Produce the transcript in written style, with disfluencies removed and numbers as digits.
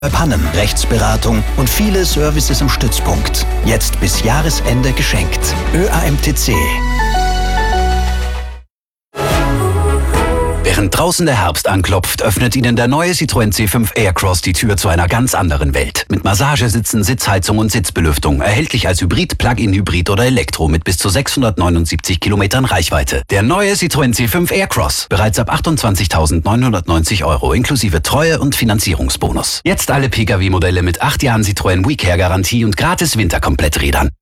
Pannen, Rechtsberatung und viele Services im Stützpunkt. Jetzt bis Jahresende geschenkt. ÖAMTC. Während draußen der Herbst anklopft, öffnet Ihnen der neue Citroën C5 Aircross die Tür zu einer ganz anderen Welt. Mit Massagesitzen, Sitzheizung und Sitzbelüftung. Erhältlich als Hybrid, Plug-in-Hybrid oder Elektro mit bis zu 679 Kilometern Reichweite. Der neue Citroën C5 Aircross. Bereits ab 28.990 € inklusive Treue- und Finanzierungsbonus. Jetzt alle Pkw-Modelle mit 8 Jahren Citroën WeCare-Garantie und gratis Winterkompletträdern.